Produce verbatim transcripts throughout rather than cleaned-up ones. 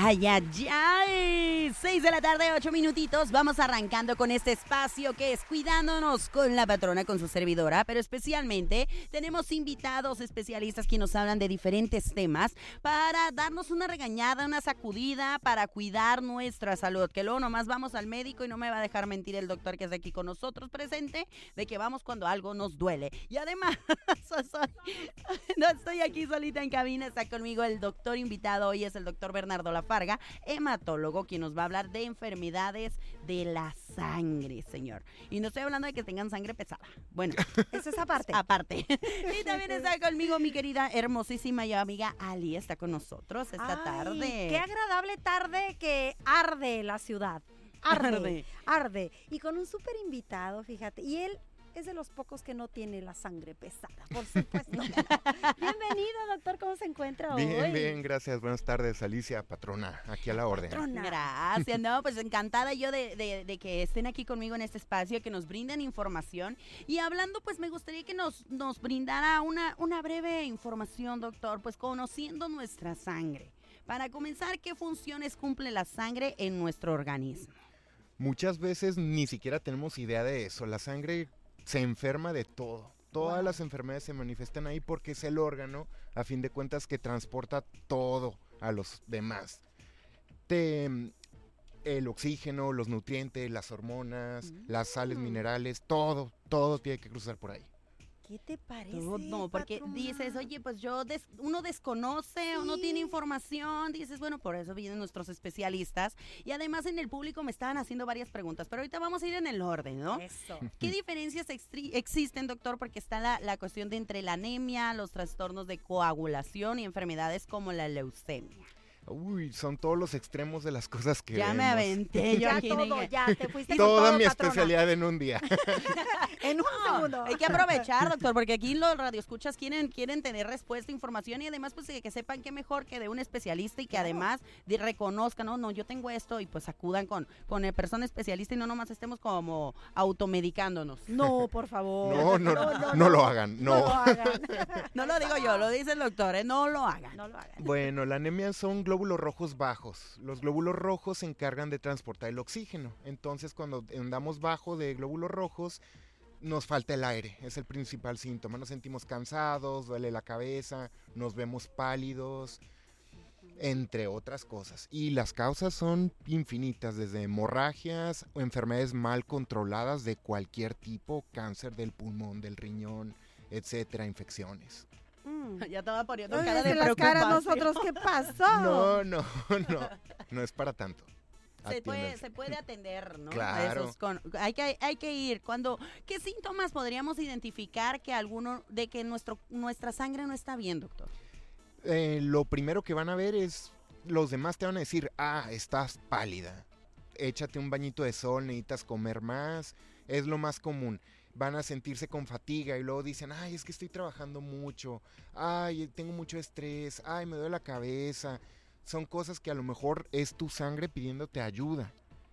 Ay, ay, ay. Seis de la tarde, ocho minutitos. Vamos arrancando con este espacio que es Cuidándonos con la Patrona, con su servidora. Pero especialmente tenemos invitados especialistas que nos hablan de diferentes temas para darnos una regañada, una sacudida, para cuidar nuestra salud. Que luego nomás vamos al médico y no me va a dejar mentir el doctor que está aquí con nosotros presente, de que vamos cuando algo nos duele. Y además, soy, no estoy aquí solita en cabina, está conmigo el doctor invitado. Hoy es el doctor Bernardo Lafarga, hematólogo, quien nos va a hablar de enfermedades de la sangre, señor. Y no estoy hablando de que tengan sangre pesada. Bueno, eso es aparte. Aparte. Y también está conmigo mi querida, hermosísima y amiga Ali, está con nosotros esta Ay, tarde. Qué agradable tarde que arde la ciudad. Arde, arde. arde. Y con un súper invitado, fíjate. Y él es de los pocos que no tiene la sangre pesada, por supuesto. Bienvenido, doctor, ¿cómo se encuentra hoy? Bien, bien, gracias. Buenas tardes, Alicia, patrona, aquí a la orden. Patrona. Gracias, no, pues encantada yo de, de, de que estén aquí conmigo en este espacio, que nos brinden información. Y hablando, pues me gustaría que nos, nos brindara una, una breve información, doctor, pues conociendo nuestra sangre. Para comenzar, ¿qué funciones cumple la sangre en nuestro organismo? Muchas veces ni siquiera tenemos idea de eso. La sangre se enferma de todo. Todas wow. las enfermedades se manifiestan ahí porque es el órgano, a fin de cuentas, que transporta todo a los demás. Te, el oxígeno, los nutrientes, las hormonas, mm. las sales minerales, todo, todo tiene que cruzar por ahí. ¿Qué te parece? No, no, porque patrona? Dices, oye, pues yo, des, uno desconoce, sí. uno tiene información, dices, bueno, por eso vienen nuestros especialistas. Y además en el público me estaban haciendo varias preguntas, pero ahorita vamos a ir en el orden, ¿no? Eso. ¿Qué diferencias extri- existen, doctor? Porque está la, la cuestión de entre la anemia, los trastornos de coagulación y enfermedades como la leucemia. Uy, son todos los extremos de las cosas que ya vemos. me aventé. Ya todo, ya, te fuiste Toda con todo, mi patrona. especialidad en un día. En un no, segundo. Hay que aprovechar, doctor, porque aquí los radioescuchas quieren, quieren tener respuesta, información y además pues que, que sepan que mejor que de un especialista y que claro. además de, reconozcan, no, no, yo tengo esto y pues acudan con, con el persona especialista y no nomás estemos como automedicándonos. No, por favor. No, no, no, no, no, no lo hagan, no. No lo hagan. No lo digo yo, lo dice el doctor, ¿eh? No lo hagan. No lo hagan. Bueno, la anemia son glóbulos rojos bajos. Los glóbulos rojos se encargan de transportar el oxígeno. Entonces, cuando andamos bajo de glóbulos rojos, nos falta el aire. Es el principal síntoma. Nos sentimos cansados, duele la cabeza, nos vemos pálidos, entre otras cosas. Y las causas son infinitas, desde hemorragias o enfermedades mal controladas de cualquier tipo, cáncer del pulmón, del riñón, etcétera, infecciones. Mm. Ya estaba poniendo Oye, cara de las caras preocupación. nosotros, ¿qué pasó? No, no, no, no es para tanto. Se puede, se puede atender, ¿no? Claro. Esos con, hay, que, hay que ir. Cuando, ¿qué síntomas podríamos identificar que alguno, de que nuestro, nuestra sangre no está bien, doctor? Eh, lo primero que van a ver es, los demás te van a decir, ah, estás pálida, échate un bañito de sol, necesitas comer más, es lo más común. Van a sentirse con fatiga y luego dicen, ay, es que estoy trabajando mucho, ay, tengo mucho estrés, ay, me duele la cabeza. Son cosas que a lo mejor es tu sangre pidiéndote ayuda.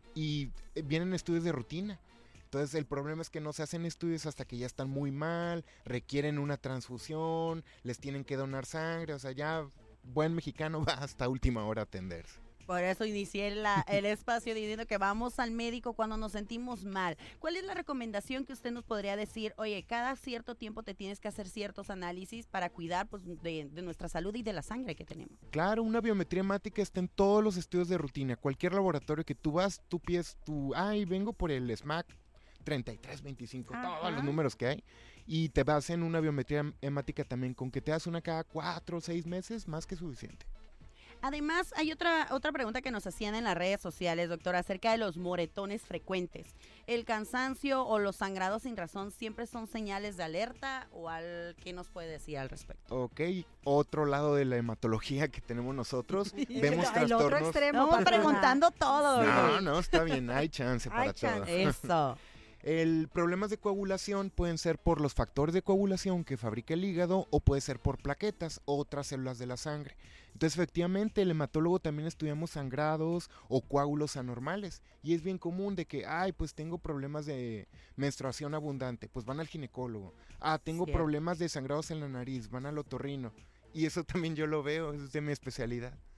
Y vienen estudios de rutina. Entonces el problema es que no se hacen estudios hasta que ya están muy mal, requieren una transfusión, les tienen que donar sangre, o sea, ya buen mexicano va hasta última hora a atenderse. Por eso inicié la, el espacio diciendo que vamos al médico cuando nos sentimos mal. ¿Cuál es la recomendación que usted nos podría decir? Oye, cada cierto tiempo te tienes que hacer ciertos análisis para cuidar pues, de, de nuestra salud y de la sangre que tenemos. Claro, una biometría hemática está en todos los estudios de rutina. Cualquier laboratorio que tú vas, tú pides tu, ay, vengo por el S M A C treinta y tres veinticinco, ajá, todos los números que hay, y te vas en una biometría hemática también, con que te hagas una cada cuatro o seis meses, más que suficiente. Además, hay otra otra pregunta que nos hacían en las redes sociales, doctor, acerca de los moretones frecuentes. ¿El cansancio o los sangrados sin razón siempre son señales de alerta o al qué nos puede decir al respecto? Ok, otro lado de la hematología que tenemos nosotros, vemos el trastornos. otro extremo, Estamos preguntando todo. No, no, está bien, hay chance para hay todo. chance. Eso. El problemas de coagulación pueden ser por los factores de coagulación que fabrica el hígado o puede ser por plaquetas, otras células de la sangre. Entonces, efectivamente, el hematólogo también estudiamos sangrados o coágulos anormales y es bien común de que, ay, pues tengo problemas de menstruación abundante, pues van al ginecólogo. Ah, tengo Cierto. problemas de sangrados en la nariz, van al otorrino. Y eso también yo lo veo, es de mi especialidad.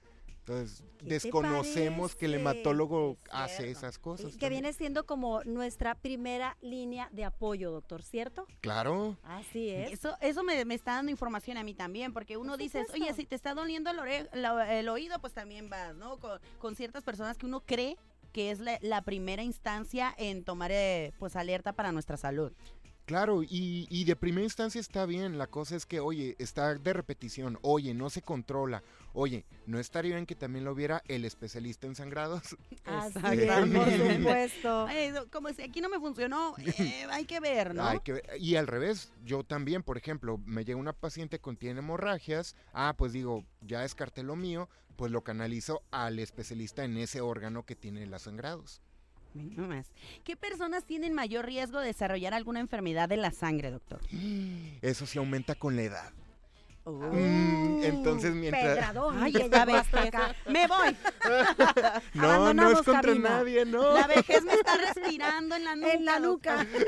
Entonces, ¿Qué te desconocemos que el parece? hematólogo Es hace cierto. esas cosas. Que también. viene siendo como nuestra primera línea de apoyo, doctor, ¿cierto? Claro. Así es. Eso, eso me, me está dando información a mí también, porque uno Por dice, supuesto. oye, si te está doliendo el, ore- la- el oído, pues también vas, ¿no? Con, con ciertas personas que uno cree que es la, la primera instancia en tomar, eh, pues, alerta para nuestra salud. Claro, y, y de primera instancia está bien, la cosa es que, oye, está de repetición, oye, no se controla, oye, ¿no estaría bien que también lo viera el especialista en sangrados? Así es, por Exactamente. supuesto. Ay, no, como si aquí no me funcionó, eh, hay que ver, ¿no? Hay que ver- y al revés, yo también, por ejemplo, me llega una paciente con tiene hemorragias, ah, pues digo, ya descarté lo mío, pues lo canalizo al especialista en ese órgano que tiene los sangrados. Ve nomás. ¿Qué personas tienen mayor riesgo de desarrollar alguna enfermedad de la sangre, doctor? Eso sí aumenta con la edad. Uh, Mm, entonces, mientras- Pedradón, Ay, que esta llegó hasta vejez. acá. Me voy. No, no Abandonamos es contra cabina. nadie, no. La vejez me está respirando en la nuca. En la nuca. doctor.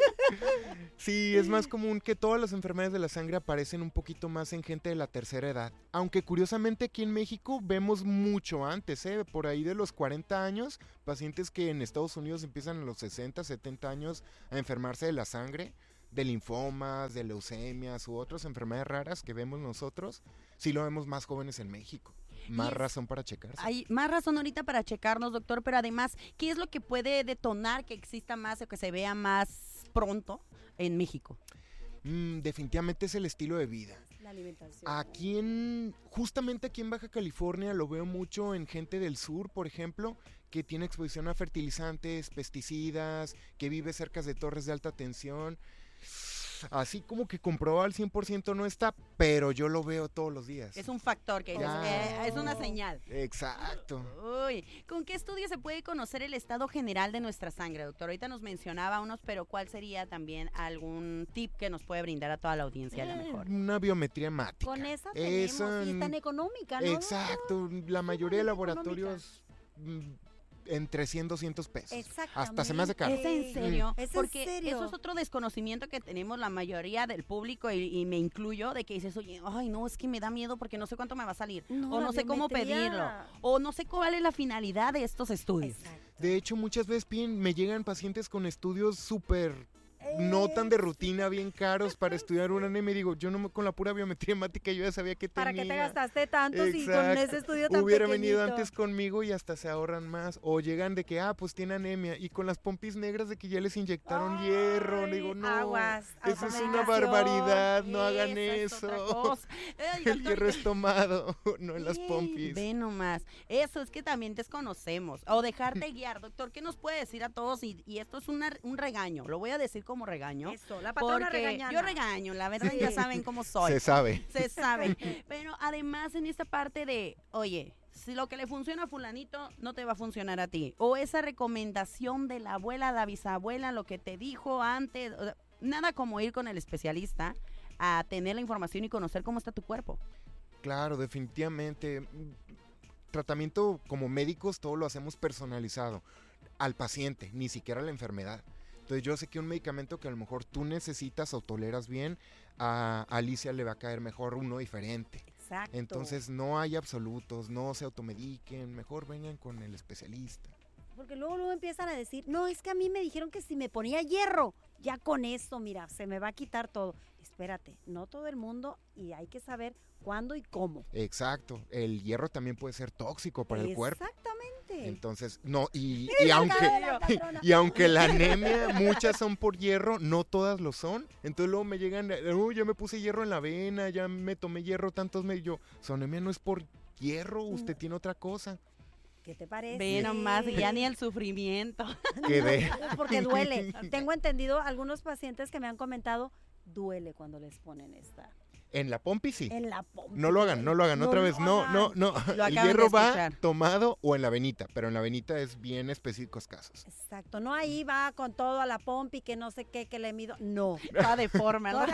Sí, es más común que todas las enfermedades de la sangre aparecen un poquito más en gente de la tercera edad. Aunque curiosamente aquí en México vemos mucho antes, ¿eh? Por ahí de los cuarenta años, pacientes que en Estados Unidos empiezan a los sesenta, setenta años a enfermarse de la sangre, de linfomas, de leucemias u otras enfermedades raras que vemos nosotros, sí lo vemos más jóvenes en México. Más Y es- razón para checarse. Hay más razón ahorita para checarnos, doctor, pero además, ¿qué es lo que puede detonar que exista más o que se vea más pronto en México? Mm, definitivamente es el estilo de vida. La alimentación. Aquí en, justamente aquí en Baja California lo veo mucho en gente del sur, por ejemplo, que tiene exposición a fertilizantes, pesticidas, que vive cerca de torres de alta tensión. Así como que comprobado al cien por ciento no está, pero yo lo veo todos los días. Es un factor que dices, Ya. eh, es una señal. Exacto. Uy, ¿con qué estudio se puede conocer el estado general de nuestra sangre, doctor? Ahorita nos mencionaba unos, pero ¿cuál sería también algún tip que nos puede brindar a toda la audiencia a lo Eh, mejor? Una biometría hemática. Con esa tenemos, Esa, y es tan económica, ¿no? Exacto, la mayoría de sumamente laboratorios mm, entre cien, doscientos pesos. Exactamente. Hasta se me hace caro. ¿Es en serio? ¿Es en Porque serio? eso es otro desconocimiento que tenemos la mayoría del público y, y me incluyo, de que dices, oye, ay, no, es que me da miedo porque no sé cuánto me va a salir. o la no sé cómo biometría. pedirlo. O no sé cuál es la finalidad de estos estudios. Exacto. De hecho, muchas veces piden- me llegan pacientes con estudios súper no tan de rutina, bien caros para estudiar una anemia. Y digo, yo no me- con la pura biometría hemática yo ya sabía que ¿Para tenía. qué te gastaste tanto si con Exacto. ese estudio tan Hubiera venido pequeñito? antes conmigo y hasta se ahorran más. O llegan de que, ah, pues tiene anemia. Y con las pompis negras de que ya les inyectaron hierro. Le digo, Ay, no. aguas, Eso es una automedicación. barbaridad. No hagan Esa es otra eso. cosa. Ay, El doctor, hierro es tomado, no en las Ey, pompis. Ve nomás. Eso es que también desconocemos. O dejarte guiar, doctor. ¿Qué nos puede decir a todos? Y, y esto es una- un regaño. Lo voy a decir como regaño. Eso, la patrona Porque regañana. yo regaño, la verdad Sí. ya saben cómo soy. Se sabe. Se sabe. Pero además en esta parte de, oye, si lo que le funciona a fulanito, no te va a funcionar a ti. O esa recomendación de la abuela, la bisabuela, lo que te dijo antes. O sea, nada como ir con el especialista a tener la información y conocer cómo está tu cuerpo. Claro, definitivamente. Mm, Tratamiento como médicos, todo lo hacemos personalizado al paciente, ni siquiera a la enfermedad. Entonces yo sé que un medicamento que a lo mejor tú necesitas o toleras bien, a Alicia le va a caer mejor uno diferente. Exacto. Entonces no hay absolutos, no se automediquen, mejor vengan con el especialista. Porque luego, luego empiezan a decir, no, es que a mí me dijeron que si me ponía hierro, ya con eso, mira, se me va a quitar todo. Espérate, no todo el mundo y hay que saber cuándo y cómo. Exacto, el hierro también puede ser tóxico para el cuerpo. Exactamente. Entonces, no, y, Mira y la aunque... cara de la patrona. Y aunque la anemia, muchas son por hierro, no todas lo son. Entonces luego me llegan, uy, ya me puse hierro en la vena, ya me tomé hierro tantos meses. Yo, su anemia no es por hierro, usted tiene otra cosa. ¿Qué te parece? Ve nomás, ya ni el sufrimiento. Que de... Porque duele. Tengo entendido algunos pacientes que me han comentado, duele cuando les ponen esta. En la pompi sí. En la pompa. No lo hagan, no lo hagan, No otra lo vez, no, no, hagan. no. Lo El acaban hierro de va escuchar. tomado o en la venita, pero en la venita es bien específicos casos. Exacto. No ahí va con todo a la pompi, que no sé qué, que le mido. No. Está de forma, ¿no?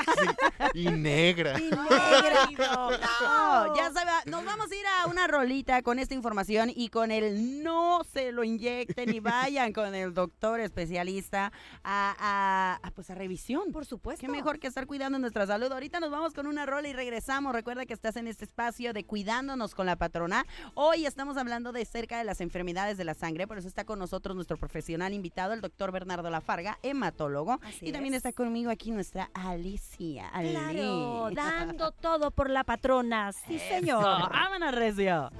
Y negra. Y negra. Ay, no. No, ya sabe, nos vamos a ir a una rolita con esta información y con el no se lo inyecten y vayan con el doctor especialista a, a, a, pues a revisión. Por supuesto. Qué mejor que estar cuidando nuestra salud. Ahorita nos vamos con una rola y regresamos. Recuerda que estás en este espacio de Cuidándonos con la Patrona. Hoy estamos hablando de cerca de las enfermedades de la sangre, por eso está con nosotros nuestro profesional invitado, el doctor Bernardo Lafarga, hematólogo. Así y también es. está conmigo aquí nuestra Alicia. Ali. Claro, dando todo por la patrona. Sí, Eso, señor. ¡vámonos, recio!